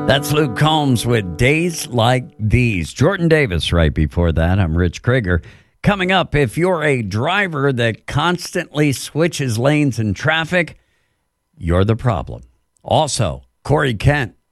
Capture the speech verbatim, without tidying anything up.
That's Luke Combs with Days Like These. Jordan Davis right before that. I'm Rich Krieger. Coming up, if you're a driver that constantly switches lanes in traffic, you're the problem. Also, Corey Kent